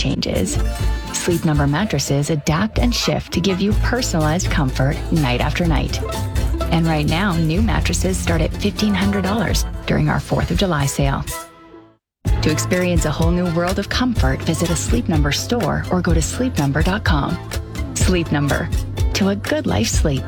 changes. Sleep Number mattresses adapt and shift to give you personalized comfort night after night. And right now, new mattresses start at $1,500 during our 4th of July sale. To experience a whole new world of comfort, visit a Sleep Number store or go to sleepnumber.com. Sleep Number. To a good life sleep.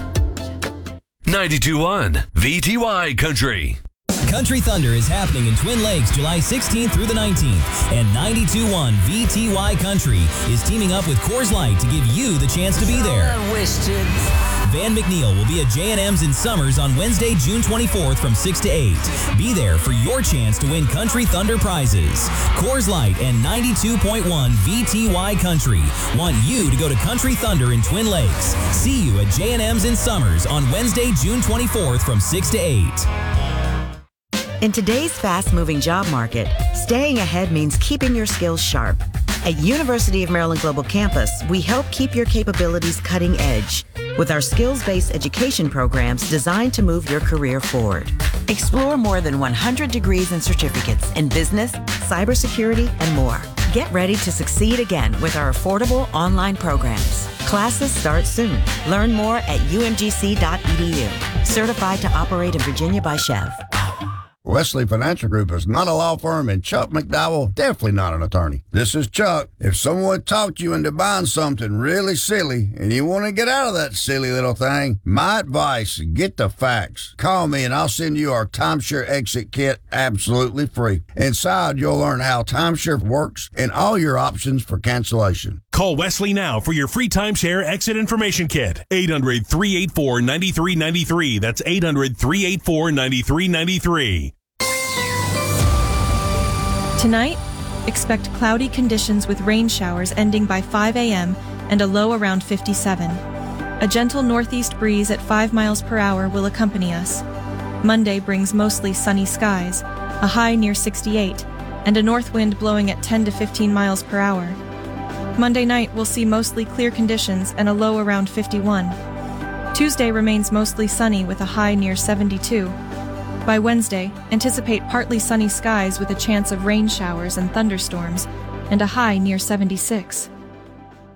92.1 VTY Country. Country Thunder is happening in Twin Lakes July 16th through the 19th, and 92.1 VTY Country is teaming up with Coors Light to give you the chance to be there. Van McNeil will be at J&M's in Summers on Wednesday, June 24th from 6 to 8. Be there for your chance to win Country Thunder prizes. Coors Light and 92.1 VTY Country want you to go to Country Thunder in Twin Lakes. See you at J&M's in Summers on Wednesday, June 24th from 6 to 8. In today's fast-moving job market, staying ahead means keeping your skills sharp. At University of Maryland Global Campus, we help keep your capabilities cutting edge with our skills-based education programs designed to move your career forward. Explore more than 100 degrees and certificates in business, cybersecurity, and more. Get ready to succeed again with our affordable online programs. Classes start soon. Learn more at umgc.edu. Certified to operate in Virginia by Chev. Wesley Financial Group is not a law firm, and Chuck McDowell definitely not an attorney. This is Chuck. If someone talked you into buying something really silly and you want to get out of that silly little thing, my advice, get the facts. Call me and I'll send you our timeshare exit kit absolutely free. Inside, you'll learn how timeshare works and all your options for cancellation. Call Wesley now for your free timeshare exit information kit. 800-384-9393. That's 800-384-9393. Tonight, expect cloudy conditions with rain showers ending by 5 a.m. and a low around 57. A gentle northeast breeze at 5 miles per hour will accompany us. Monday brings mostly sunny skies, a high near 68, and a north wind blowing at 10 to 15 miles per hour. Monday night will see mostly clear conditions and a low around 51. Tuesday remains mostly sunny with a high near 72. By Wednesday, anticipate partly sunny skies with a chance of rain showers and thunderstorms, and a high near 76.